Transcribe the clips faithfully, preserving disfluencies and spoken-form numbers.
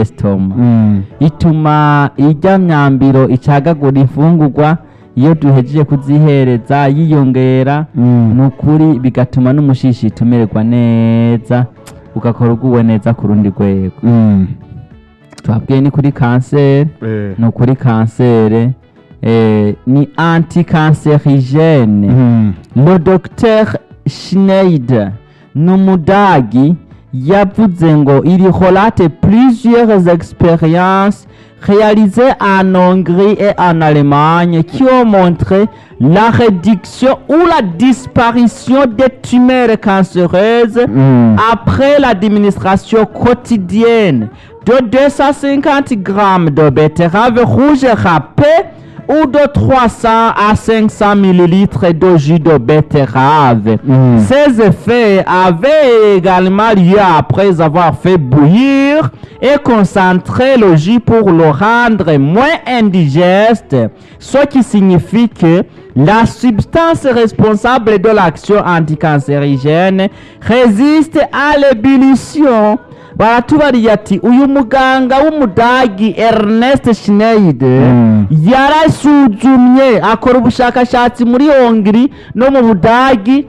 d'estomac Mm. ituma irya myambiro icagagura ifungurwa iyo duhejeje kuzihereza yiyongera Mm. nukuri bigatuma n'umushishito umererwa neza ugakora uguwe neza ku rundi rwego. Mm. twabwiye ni kuri kanseri Eh. ni ukuri kanseri eh, ni anticancerigène. Mm. Le docteur Schneider n'umudagi yavuze ngo il relate plusieurs expériences réalisées en Hongrie et en Allemagne qui ont montré la réduction ou la disparition des tumeurs cancéreuses Mm. après l'administration quotidienne de deux cent cinquante grammes de betterave rouge râpée ou de trois cents à cinq cents millilitres de jus de betterave. Mm. Ces effets avaient également lieu après avoir fait bouillir et concentrer le jus pour le rendre moins indigeste, ce qui signifie que la substance responsable de l'action anticancérigène résiste à l'ébullition. baratubariye ati uyu muganga w'umudagi Ernest Schneider Mm. yarasuzumye akora ubushakashatsi muri Hongrie no mu Budagi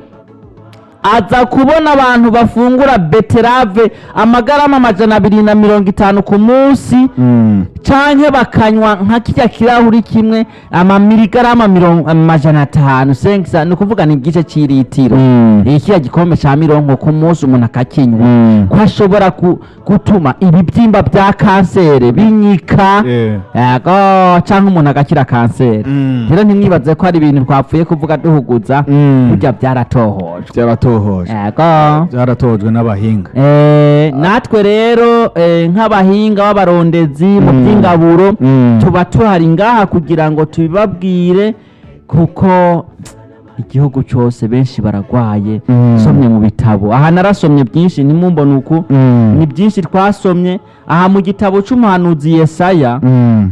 aza kubona abantu bafungura beterave amagarama amajana abiri na mirongo itanu ku munsi Mm. canke bakanywa nka kirya kirahuri kimwe amamiligarama mirongo amajana atanu senkisa ni ukuvuga ni igice c'iritiro. Mm. Ikiriya gikombe ca mirongo ku munsi umuntu akakinywa Mm. ko ashobora ku- gutuma ibibyimba bya kanseri binyika Yeah. yego canke umuntu agakira kanseri. Mm. Rero ntimwibaze ko hari ibintu twapfuye kuvuga duhuguza Mm. burya byaratohojwe byaratohoje yego. byaratojwe n'abahinga. Eh, natwe rero eh, nk'abahinga b'abarondezi mu Mm. by'ingaburo Mm. tuba tuhari ngaha kugira ngo tubibabwire kuko igihugu cyose benshi baragwaye. Mm. somye mu bitabo aha narasomye byinshi ntimumbone uku Mm. ni byinshi twasomye aha mu gitabo c'umuhanuzi Yesaya. Mm.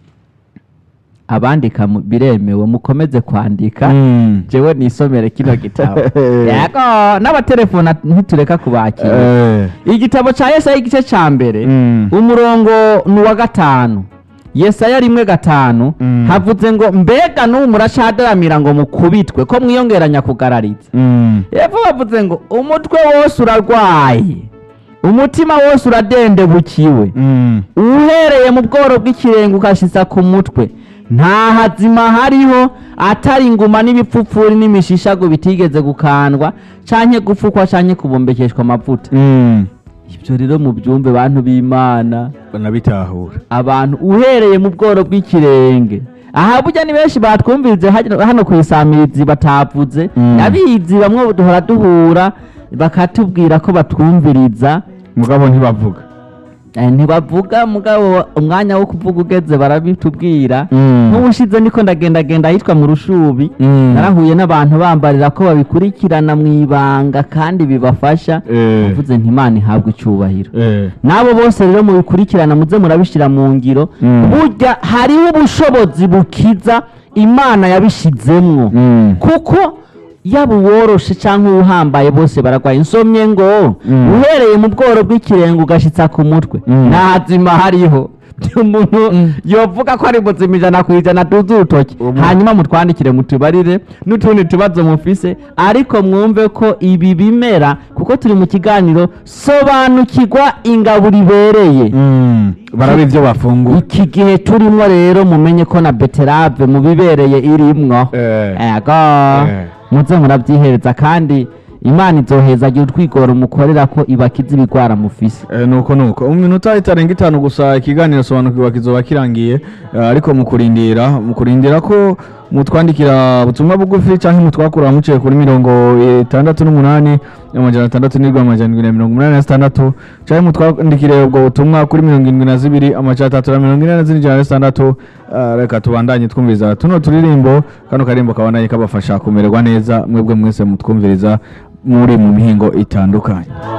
abandika mu- biremewe mukomeze kwandika Mm. jewe nisomere kino gitabo yego n'abatelefona ntitureka kubakira. Eh. igitabo ca Yesaya igice ca mbere Mm. umurongo ni uwa gatanu. Yesaya rimwe gatanu Mm. havuze ngo mbega n'ubu muracadaramira ngo mukubitwe ko mwiyongeranya kugarariza. Mm. Epfo bavuze ngo umutwe wose urarwaye umutima wose uradendebukiwe Mm. uhereye mu bworo bw'ikirenga ukashitsa ku mutwe nta hazima hariho atari inguma n'ibipfupfuri n'imishishago bitigeze gukandwa canke gupfukwa canke kubombekeshwa amavuta. Mm. Ibyo rero mu byumve bantu b'Imana banabitahura. abantu uhereye mu bworo bw'ikirenge aha burya ni benshi batwumvirize hano- hano ku isamirizi batavuze. Mm. abizi bamwe duhora duhura bakatubwira ko batwumviriza mugabo ntibavuga. Eh, ntibavuga mugabo umwanya wo kuvuga ugeze barabitubwira. Mm. nk'ubushize niko ndagendagenda ahitwa mu Rushubi Mm. narahuye n'abantu bambarira ko babikurikirana mu ibanga kandi bibafasha. Eh. mvuze nti Imana ihabwe icyubahiro. Eh. n'abo bose rero mubikurikirana muze murabishira mu ngiro. Mm. burya hariho ubushobozi bukiza Imana yabishizemwo. Mm. kuko yaba uworoshe cyangwa uhambaye bose baragwaye. insomye ngo Mm. uhereye mu bworo bw'ikirenga ugashitsa ku mutwe Mm. nta hazima hariho. umuntu yovuga ko ari muzima ijana ku ijana tuzi urutoki. Ubu- hanyuma mutwandikire mutubarire n'utundi tubazo mufise ariko mwumve ko ibi bimera kuko turi mu kiganiro sobanukirwa ingaburo ibereye. Mm. baraba ivyo bafungura. iki gihe turimo rero mumenye ko na beterave mu bibereye irimwo. Eh. ego Eh. muze murabyihereza kandi Imana izohezagira utwigoro mukorera ko ibakiza ibigwara mufise. Eh, nuko nuko mu minota itarenga itanu gusa ikiganiro sobanukirwa kizoba kirangiye. Eh, ariko mukurindira mukurindira ko mutwandikira ubutumwa bugufi canke mutwakura muciye kuri mirongo itandatu n'umunani amajana atandatu n'irwi amajana indwi na mirongo umunani na zitandatu canke mutwandikire ubwo butumwa kuri mirongo indwi na zibiri amajana atatu na mirongo ine na zine ijana na zitandatu. Eh, reka tubandanye twumviriza tuno turirimbo kano karimbo kabandanye kabafasha kumererwa neza mwebwe mwese mutwumviriza muri mu mihingo itandukanye.